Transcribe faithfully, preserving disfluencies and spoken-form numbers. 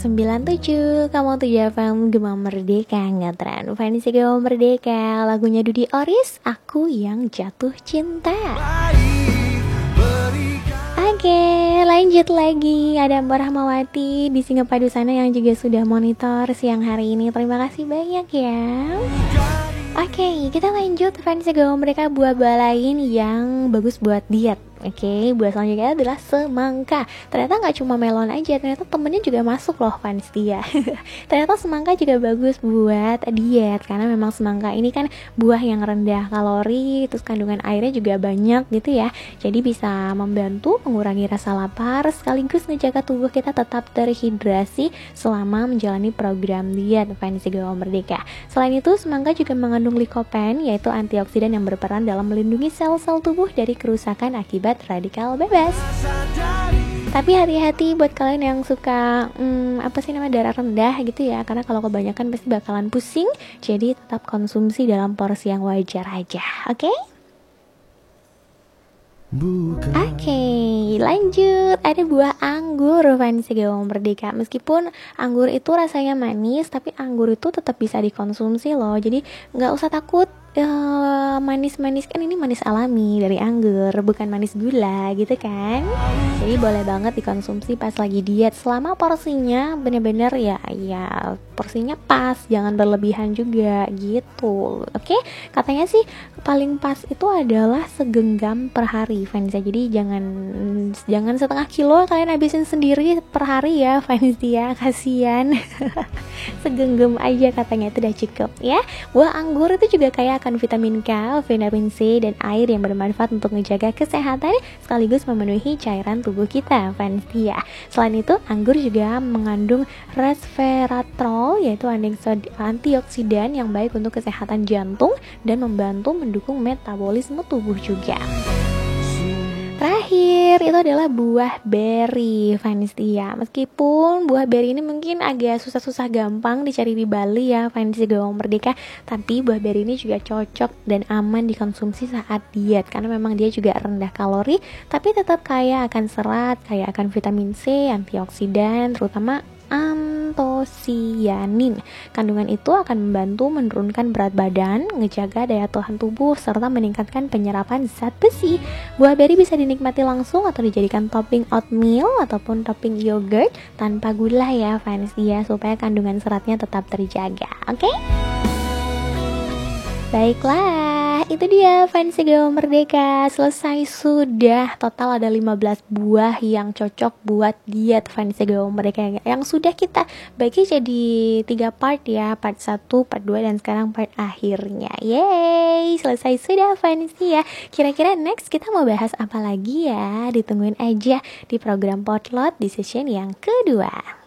sembilan tujuh Kamu tujuh F M Gema Merdeka Ngetren Fancy Gema Merdeka. Lagunya Dudy Oris, Aku Yang Jatuh Cinta. Oke, lanjut lagi. Ada Mbak Rahmawati di Singapadu sana yang juga sudah monitor siang hari ini. Terima kasih banyak ya. Oke, kita lanjut. Fancy Gema Merdeka, buah-buah lain yang bagus buat diet. Oke, buah selanjutnya adalah semangka. Ternyata gak cuma melon aja, ternyata temennya juga masuk loh fans dia. Ternyata semangka juga bagus buat diet, karena memang semangka ini kan buah yang rendah kalori, terus kandungan airnya juga banyak gitu ya. Jadi bisa membantu mengurangi rasa lapar, sekaligus ngejaga tubuh kita tetap terhidrasi selama menjalani program diet Fancy Gema Merdeka. Selain itu, semangka juga mengandung likopen, yaitu antioksidan yang berperan dalam melindungi sel-sel tubuh dari kerusakan akibat radikal bebas. Tapi hati-hati buat kalian yang suka hmm, apa sih nama darah rendah gitu ya, karena kalau kebanyakan pasti bakalan pusing. Jadi tetap konsumsi dalam porsi yang wajar aja. Oke? Okay? Oke, okay, lanjut. Ada buah anggur Fancy Gema Merdeka. Meskipun anggur itu rasanya manis, tapi anggur itu tetap bisa dikonsumsi loh. Jadi nggak usah takut uh, manis-manis, kan ini manis alami dari anggur, bukan manis gula gitu kan. Jadi boleh banget dikonsumsi pas lagi diet, selama porsinya bener-bener ya ya porsinya pas, jangan berlebihan juga gitu. Oke, okay? Katanya sih paling pas itu adalah segenggam per hari fans ya. Jadi jangan jangan setengah kilo kalian habisin sendiri per hari ya fans ya, kasihan. Segenggam aja katanya itu udah cukup ya. Buah anggur itu juga kaya akan vitamin K, vitamin C, dan air yang bermanfaat untuk menjaga kesehatan sekaligus memenuhi cairan tubuh kita fans ya. Selain itu, anggur juga mengandung resveratrol, yaitu antioksidan yang baik untuk kesehatan jantung dan membantu mendukung metabolisme tubuh juga. Terakhir itu adalah buah beri Vanistia. Meskipun buah beri ini mungkin agak susah-susah gampang dicari di Bali ya Fancy Gema Merdeka, tapi buah beri ini juga cocok dan aman dikonsumsi saat diet, karena memang dia juga rendah kalori tapi tetap kaya akan serat, kaya akan vitamin C, antioksidan, terutama antosianin. Kandungan itu akan membantu menurunkan berat badan, ngejaga daya tahan tubuh, serta meningkatkan penyerapan zat besi. Buah beri bisa dinikmati langsung atau dijadikan topping oatmeal ataupun topping yogurt tanpa gula ya fans ya, supaya kandungan seratnya tetap terjaga. Oke? Okay? Baiklah, itu dia Fancy Gema Merdeka. Selesai sudah. Total ada lima belas buah yang cocok buat diet Fancy Gema Merdeka, yang sudah kita bagi jadi tiga part ya. Part satu, part dua, dan sekarang part akhirnya. Yeay, selesai sudah Fancy ya. Kira-kira next kita mau bahas apa lagi ya? Ditungguin aja di program Potlot di session yang kedua.